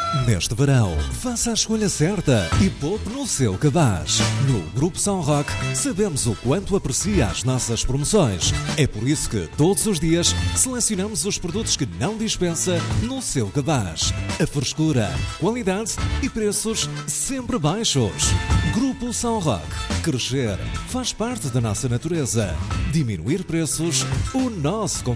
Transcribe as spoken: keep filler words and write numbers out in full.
Neste verão, faça a escolha certa e poupe no seu cabaz. No Grupo São Roque, sabemos o quanto aprecia as nossas promoções. É por isso que, todos os dias, selecionamos os produtos que não dispensa no seu cabaz. A frescura, qualidade e preços sempre baixos. Grupo São Roque. Crescer faz parte da nossa natureza. Diminuir preços, o nosso compromisso.